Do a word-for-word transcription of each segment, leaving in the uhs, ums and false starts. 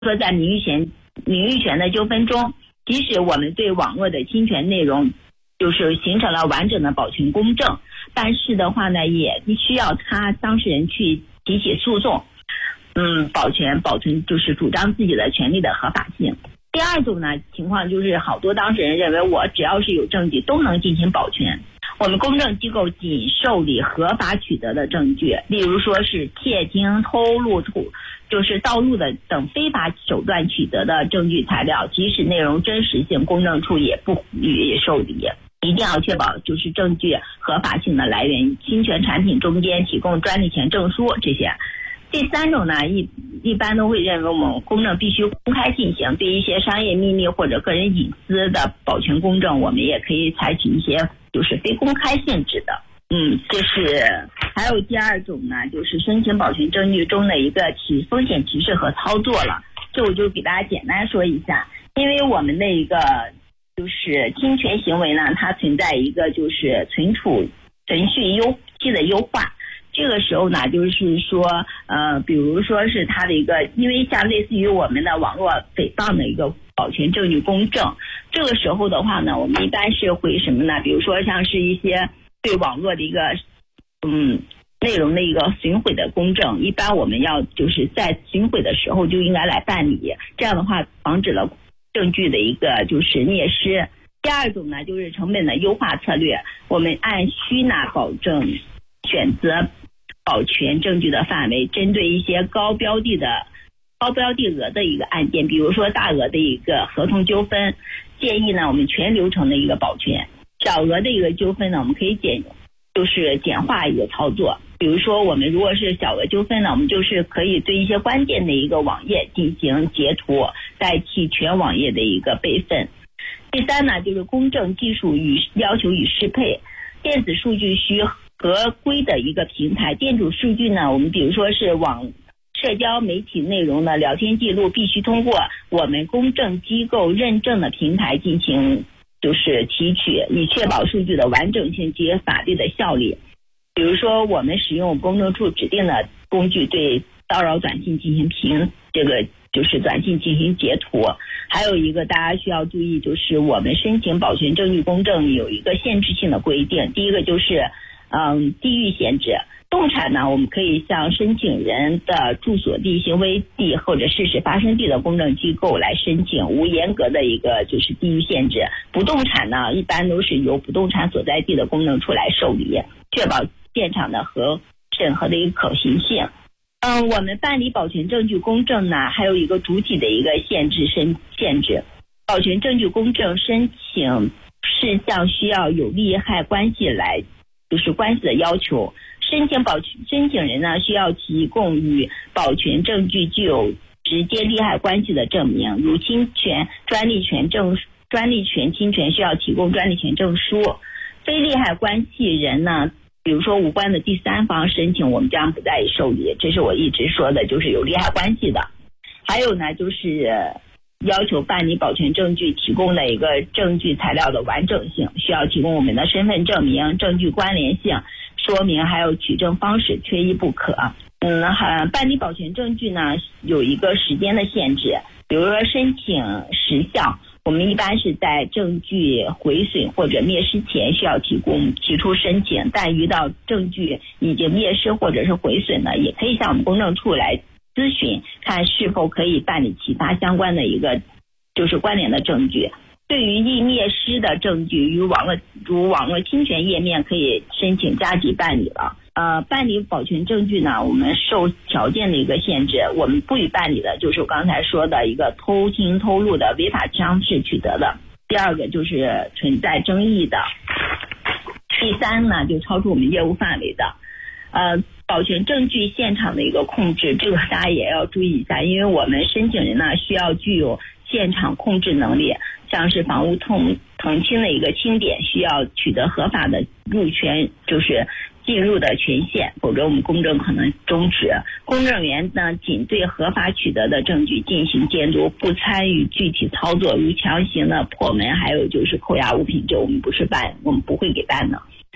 说在名誉权名誉权的纠纷中，即使我们对网络的侵权内容就是形成了完整的保全公证，但是的话呢，也需要他当事人去提起诉讼，嗯，保全保存就是主张自己的权利的合法性。第二种呢情况就是好多当事人认为我只要是有证据都能进行保全，我们公证机构仅受理合法取得的证据，例如说是窃听、偷录、就是盗录的等非法手段取得的证据材料，即使内容真实性，公证处也不予受理。一定要确保就是证据合法性的来源，侵权产品中间提供专利权证书这些。第三种呢，一一般都会认为我们公证必须公开进行，对一些商业秘密或者个人隐私的保全公证，我们也可以采取一些就是非公开性质的。嗯，这是还有第二种呢，就是申请保全证据中的一个提风险提示和操作了。这我就给大家简单说一下，因为我们的一个就是侵权行为呢，它存在一个就是存储程序优期的优化。这个时候呢，就是说，呃，比如说是它的一个，因为像类似于我们的网络诽谤的一个保全证据公证，这个时候的话呢，我们一般是会什么呢？比如说像是一些对网络的一个，嗯，内容的一个损毁的公证，一般我们要就是在损毁的时候就应该来办理，这样的话防止了证据的一个就是灭失。第二种呢，就是成本的优化策略，我们按需纳保证选择保全证据的范围，针对一些高标的的高标的额的一个案件，比如说大额的一个合同纠纷，建议呢我们全流程的一个保全。小额的一个纠纷呢，我们可以简就是简化一个操作。比如说我们如果是小额纠纷呢，我们就是可以对一些关键的一个网页进行截图，代替全网页的一个备份。第三呢，就是公证技术与要求与适配，电子数据需合规的一个平台，电子数据呢，我们比如说是网社交媒体内容的聊天记录，必须通过我们公证机构认证的平台进行就是提取，以确保数据的完整性及法律的效力。比如说我们使用公证处指定的工具对骚扰短信进行评这个就是短信进行截图。还有一个大家需要注意，就是我们申请保全证据公证有一个限制性的规定，第一个就是嗯，地域限制。动产呢，我们可以向申请人的住所地、行为地或者事实发生地的公证机构来申请，无严格的一个就是地域限制。不动产呢，一般都是由不动产所在地的公证处来受理，确保现场的和审核的一个可行性。嗯，我们办理保全证据公证呢，还有一个主体的一个限制申限制。保全证据公证申请事项需要有利害关系来就是关系的要求，申请保申请人呢需要提供与保全证据具有直接利害关系的证明，如侵权、专利权证、专利权侵权需要提供专利权证书。非利害关系人呢，比如说无关的第三方申请，我们将不再受理，这是我一直说的，就是有利害关系的。还有呢，就是要求办理保全证据提供的一个证据材料的完整性，需要提供我们的身份证明、证据关联性说明，还有取证方式，缺一不可。嗯，还办理保全证据呢有一个时间的限制，比如说申请时效，我们一般是在证据毁损或者灭失前需要提供提出申请，但遇到证据已经灭失或者是毁损的，也可以向我们公证处来咨询，看是否可以办理其他相关的一个就是关联的证据。对于易灭失的证据，与网络如网络侵权页面可以申请加急办理了。呃，办理保全证据呢，我们受条件的一个限制，我们不予办理的就是我刚才说的一个偷听、偷录的违法方式取得的。第二个就是存在争议的。第三呢，就超出我们业务范围的。呃，保全证据现场的一个控制，这个大家也要注意一下，因为我们申请人呢需要具有现场控制能力，像是房屋腾腾清的一个清点，需要取得合法的入权，就是进入的权限，否则我们公证可能终止。公证员呢，仅对合法取得的证据进行监督，不参与具体操作，如强行的破门，还有就是扣押物品，这我们不是办，我们不会给办的。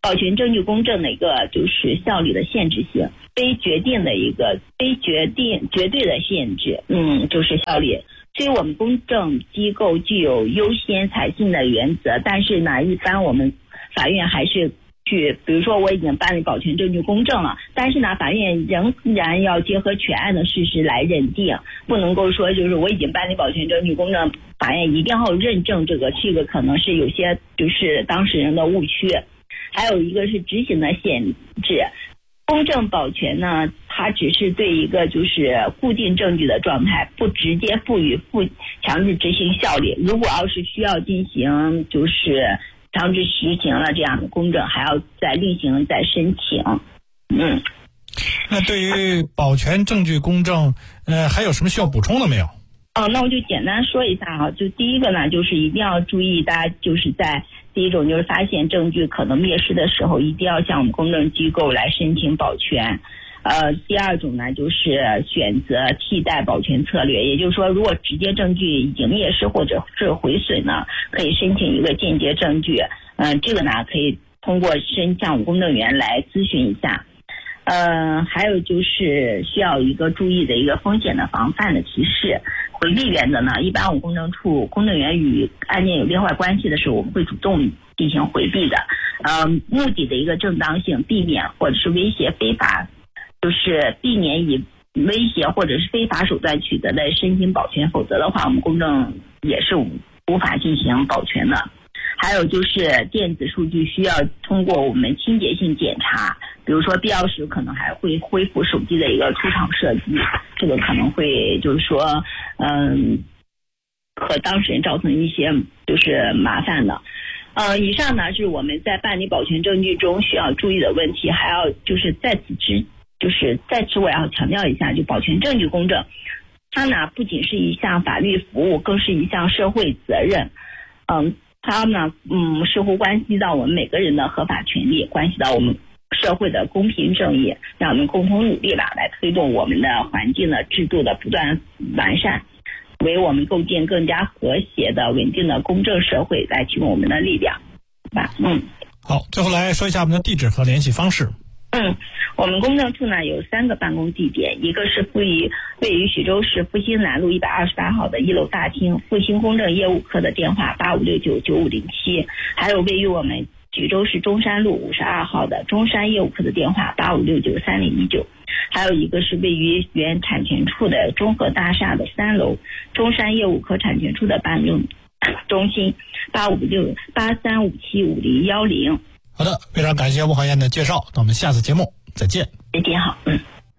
保全证据公正的一个就是效率的限制性，非决定的一个非决定绝对的限制，嗯，就是效率。所以我们公证机构具有优先采信的原则，但是呢，一般我们法院还是去，比如说我已经办理保全证据公证了，但是呢，法院仍然要结合全案的事实来认定，不能够说就是我已经办理保全证据公证，法院一定要认证这个，这个可能是有些就是当事人的误区。还有一个是执行的限制，公证保全呢，它只是对一个就是固定证据的状态，不直接赋予负强制执行效力。如果要是需要进行就是强制实行了这样的公证，还要再另行再申请。嗯， 那对于保全证据公证，呃，还有什么需要补充的没有？ 哦，那我就简单说一下哈，就第一个呢，就是一定要注意，大家就是在第一种就是发现证据可能灭失的时候，一定要向我们公证机构来申请保全。呃，第二种呢，就是选择替代保全策略，也就是说，如果直接证据已经灭失或者是毁损呢，可以申请一个间接证据。嗯、呃，这个呢，可以通过申向我们公证员来咨询一下。呃，还有就是需要一个注意的一个风险的防范的提示。回避原则呢，一般我们公证处公证员与案件有利坏关系的时候，我们会主动进行回避的。呃，目的的一个正当性，避免或者是威胁非法，就是避免以威胁或者是非法手段取得的申请保全，否则的话，我们公证也是无法进行保全的。还有就是电子数据需要通过我们清洁性检查，比如说必要时可能还会恢复手机的一个出厂设计，这个可能会就是说嗯和当事人造成一些就是麻烦的。呃，以上呢是我们在办理保全证据中需要注意的问题，还要就是在此之就是在此我要强调一下，就保全证据公证，它呢不仅是一项法律服务，更是一项社会责任。嗯。它呢，嗯，似乎关系到我们每个人的合法权利，关系到我们社会的公平正义，让我们共同努力吧，来推动我们的环境的制度的不断完善，为我们构建更加和谐的、稳定的公正社会来提供我们的力量，吧？嗯。 好，最后来说一下我们的地址和联系方式。 嗯，我们公证处呢有三个办公地点，一个是位于位于徐州市复兴南路一百二十八号的一楼大厅，复兴公证业务科的电话八五六九九五零七，还有位于我们徐州市中山路五十二号的中山业务科的电话八五六九三零一九，还有一个是位于原产权处的中和大厦的三楼中山业务科产权处的办公中心八五六八三五七五零幺零。 好的，非常感谢吴海燕的介绍，那我们下次节目再见。 再见，好，嗯。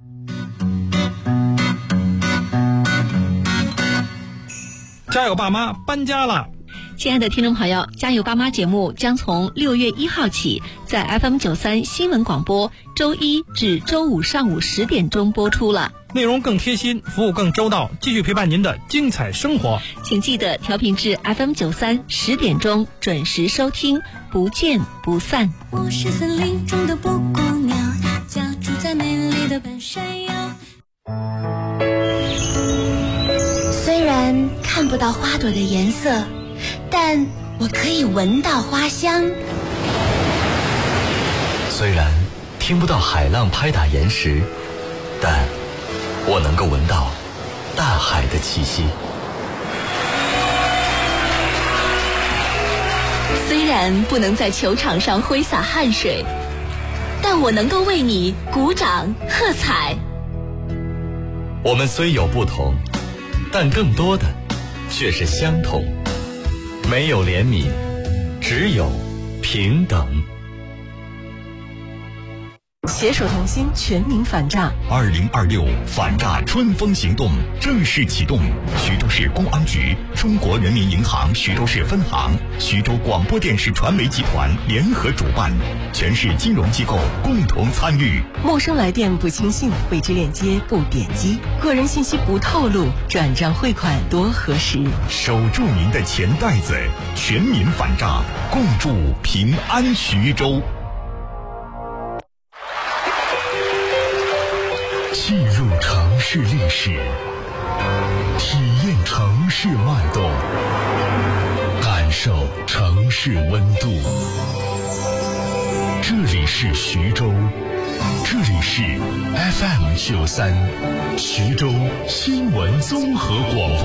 家有爸妈搬家了。 亲爱的听众朋友，家有爸妈节目将从六月一号起在 F M 九三新闻广播周一至周五上午十点钟播出了， 内容更贴心，服务更周到，继续陪伴您的精彩生活。 请记得调频至 F M 九三十点钟准时收听，不见不散。 我是森林中的布谷鸟，家住在美丽的半山腰。 虽然看不到花朵的颜色，但我可以闻到花香。 虽然听不到海浪拍打岩石，但我能够闻到大海的气息。 虽然不能在球场上挥洒汗水，但我能够为你鼓掌喝彩。 我们虽有不同，但更多的却是相同。没有怜悯，只有平等。 携手同心，全民反诈。 二零二六反诈春风行动正式启动。徐州市公安局、中国人民银行徐州市分行、徐州广播电视传媒集团联合主办，全市金融机构共同参与。 陌生来电不轻信，未知链接不点击，个人信息不透露，转账汇款多核实。 守住您的钱袋子，全民反诈，共筑平安徐州。进入城市历史，体验城市脉动，感受城市温度。 这里是徐州，这里是 F M 九三，徐州新闻综合广播。